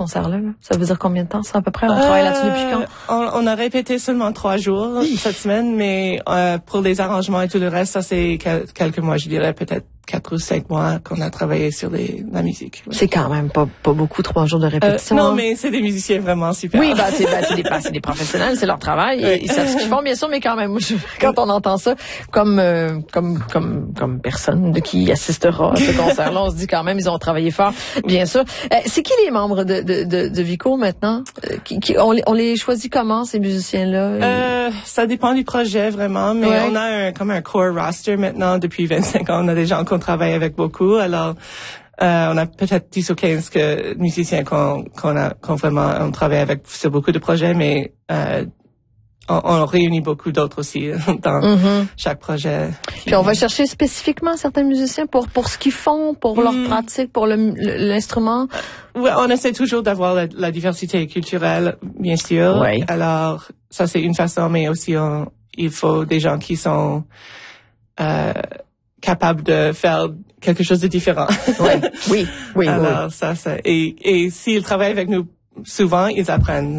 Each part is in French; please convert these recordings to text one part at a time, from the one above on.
concert-là? Là? Ça veut dire combien de temps, ça, à peu près? On travaille là-dessus depuis quand? On a répété seulement 3 jours cette semaine, mais pour les arrangements et tout le reste, ça c'est quelques mois, je dirais peut-être 4 ou 5 mois qu'on a travaillé sur la musique. Ouais. C'est quand même pas beaucoup 3 jours de répétition. Non, mais c'est des musiciens vraiment super. Oui, c'est des professionnels, c'est leur travail. Oui. Ils savent ce qu'ils font, bien sûr, mais quand même, quand on entend ça, comme personne qui assistera à ce concert-là, on se dit quand même, ils ont travaillé fort, bien sûr. C'est qui les membres de Vico maintenant? On les choisit comment, ces musiciens-là? Ça dépend du projet, vraiment, mais on a comme un core roster maintenant depuis 25 ans. On a des gens qu'on travaille avec beaucoup, alors on a peut-être 10 ou 15 musiciens qu'on vraiment travaille avec sur beaucoup de projets, mais on réunit beaucoup d'autres aussi dans chaque projet. Puis on va chercher spécifiquement certains musiciens pour ce qu'ils font, pour leur pratique, pour l'instrument. Ouais, on essaie toujours d'avoir la diversité culturelle, bien sûr. Ouais. Alors ça c'est une façon, mais aussi il faut des gens qui sont capables de faire quelque chose de différent. Oui. Alors ça et s'ils travaillent avec nous souvent, ils apprennent.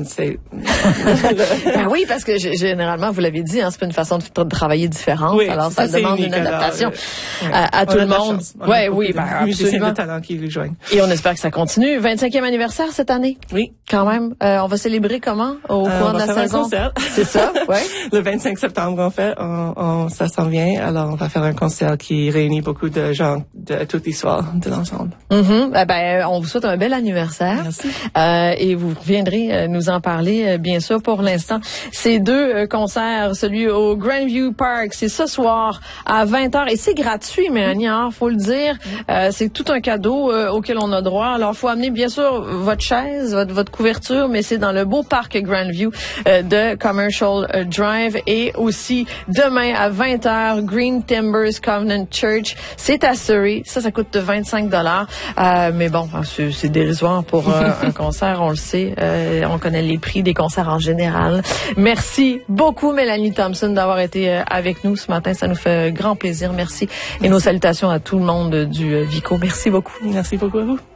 Ben oui, parce que généralement, vous l'avez dit, c'est pas une façon de travailler différente. Oui, alors ça demande unique, une adaptation à tout le monde. Oui, absolument. De talent qui nous joignent. Et on espère que ça continue. 25e anniversar cette année. Oui. Quand même. On va célébrer comment au cours de la saison? Un concert. C'est ça, ouais. Le 25 septembre, en fait, ça s'en vient. Alors, on va faire un concert qui réunit beaucoup de gens de toute l'histoire de l'ensemble. On vous souhaite un bel anniversaire. Merci. Et vous viendrez nous en parler, bien sûr. Pour l'instant, ces 2 concerts, celui au Grandview Park, c'est ce soir à 20h et c'est gratuit, Mélanie, faut le dire. C'est tout un cadeau auquel on a droit. Alors, faut amener, bien sûr, votre chaise, votre couverture, mais c'est dans le beau parc Grandview de Commercial Drive. Et aussi, demain à 20h, Green Timbers Covenant Church. C'est à Surrey. Ça coûte $25. Mais bon, c'est dérisoire pour un concert, on le sait. On connaît les prix des concerts en général. Merci beaucoup, Mélanie Thompson, d'avoir été avec nous ce matin. Ça nous fait grand plaisir. Merci. Et nos salutations à tout le monde du Vico. Merci beaucoup. Merci beaucoup à vous.